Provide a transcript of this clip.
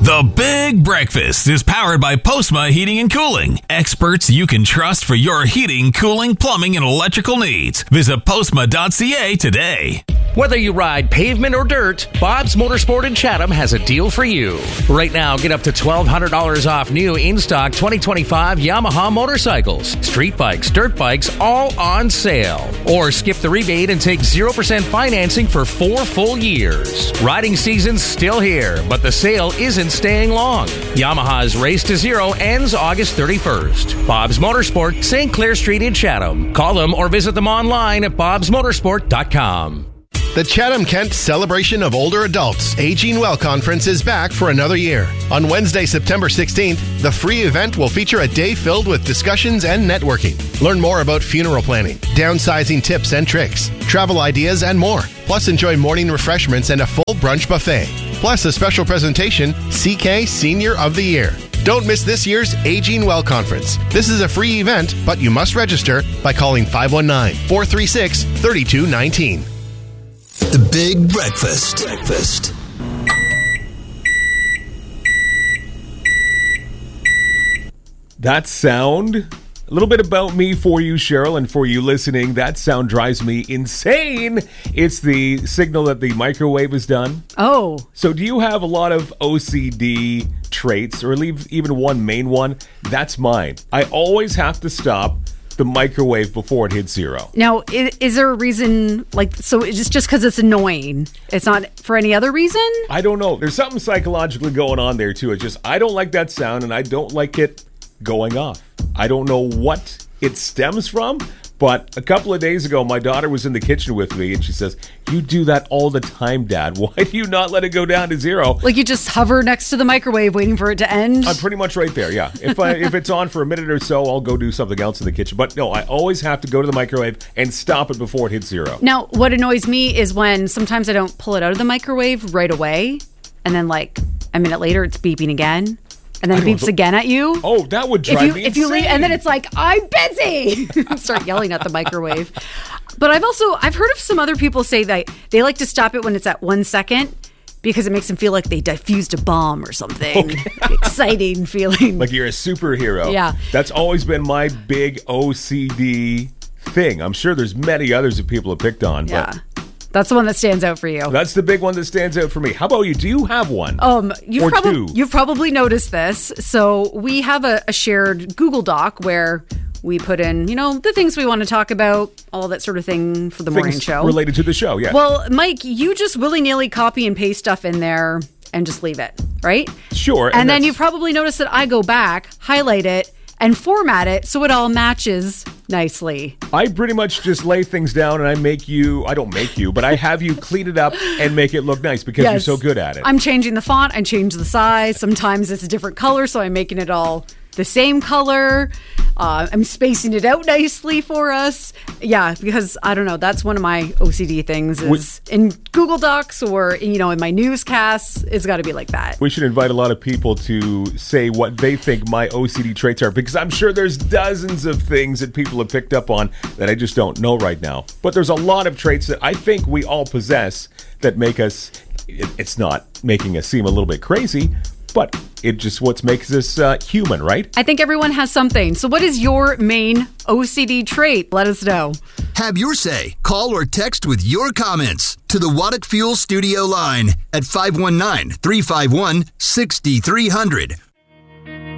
The Big Breakfast is powered by Postma Heating and Cooling. Experts you can trust for your heating, cooling, plumbing, and electrical needs. Visit postma.ca today. Whether you ride pavement or dirt, Bob's Motorsport in Chatham has a deal for you. Right now, get up to $1,200 off new in-stock 2025 Yamaha motorcycles, street bikes, dirt bikes, all on sale. Or skip the rebate and take 0% financing for 4 full years. Riding season's still here, but the sale isn't staying long. Yamaha's Race to Zero ends August 31st. Bob's Motorsport, St. Clair Street in Chatham. Call them or visit them online at bobsmotorsport.com. The Chatham-Kent Celebration of Older Adults Aging Well Conference is back for another year. On Wednesday, September 16th, the free event will feature a day filled with discussions and networking. Learn more about funeral planning, downsizing tips and tricks, travel ideas, and more. Plus, enjoy morning refreshments and a full brunch buffet. Plus, a special presentation, CK Senior of the Year. Don't miss this year's Aging Well Conference. This is a free event, but you must register by calling 519-436-3219. The Big Breakfast. That sound, a little bit about me for you, Cheryl, and for you listening. That sound drives me insane. It's the signal that the microwave is done. Oh. So do you have a lot of OCD traits, or even one main one? That's mine. I always have to stop the microwave before it hits zero. Now, is there a reason, so it's just because it's annoying? It's not for any other reason? I don't know. There's something psychologically going on there, too. It's just, I don't like that sound, and I don't like it going off. I don't know what it stems from, but a couple of days ago, my daughter was in the kitchen with me, and she says, "You do that all the time, Dad. Why do you not let it go down to zero?" Like you just hover next to the microwave waiting for it to end? I'm pretty much right there, yeah. If it's on for a minute or so, I'll go do something else in the kitchen. But no, I always have to go to the microwave and stop it before it hits zero. Now, what annoys me is when sometimes I don't pull it out of the microwave right away, and then a minute later it's beeping again. And then it beeps again at you. Oh, that would drive me insane. If you leave, and then it's like, I'm busy. Start yelling at the microwave. But I've heard of some other people say that they like to stop it when it's at 1 second because it makes them feel like they diffused a bomb or something. Okay. Exciting feeling. Like you're a superhero. Yeah. That's always been my big OCD thing. I'm sure there's many others that people have picked on. Yeah. But that's the one that stands out for you. That's the big one that stands out for me. How about you? Do you have one? You've probably noticed this. So we have a shared Google Doc where we put in, the things we want to talk about, all that sort of thing for the morning show. Related to the show, yeah. Well, Mike, you just willy-nilly copy and paste stuff in there and just leave it, right? Sure. And then you probably noticed that I go back, highlight it, and format it so it all matches nicely. I pretty much just lay things down and I don't make you, but I have you clean it up and make it look nice because you're so good at it. I'm changing the font, I change the size. Sometimes it's a different color, so I'm making it all the same color. I'm spacing it out nicely for us. Yeah, because I don't know. That's one of my OCD things is in Google Docs or, in my newscasts. It's got to be like that. We should invite a lot of people to say what they think my OCD traits are, because I'm sure there's dozens of things that people have picked up on that I just don't know right now. But there's a lot of traits that I think we all possess that make us, it's not making us seem a little bit crazy, but it just what makes us human, right? I think everyone has something. So what is your main OCD trait? Let us know. Have your say. Call or text with your comments to the Waddick Fuel Studio line at 519-351-6300